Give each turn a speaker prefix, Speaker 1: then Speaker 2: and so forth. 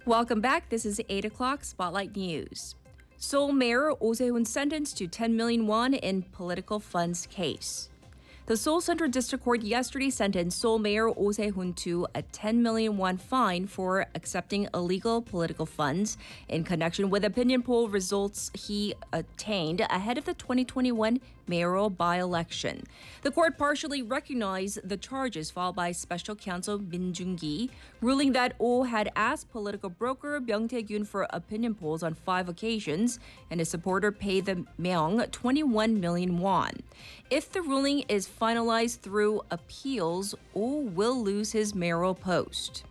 Speaker 1: Welcome back. This is 8 o'clock Spotlight News. Seoul Mayor Oh Se-hoon sentenced to 10 million won in political funds case. The Seoul Central District Court yesterday sentenced Seoul Mayor Oh Se-hoon to a 10 million won fine for accepting illegal political funds in connection with opinion poll results he obtained ahead of the 2021 mayoral by-election. The court partially recognized the charges filed by special counsel Min Jung-gi, ruling that Oh had asked political broker Byung Tae-gyun for opinion polls on 5 occasions, and his supporter paid the Myung 21 million won. If the ruling is finalized through appeals, Oh will lose his mayoral post.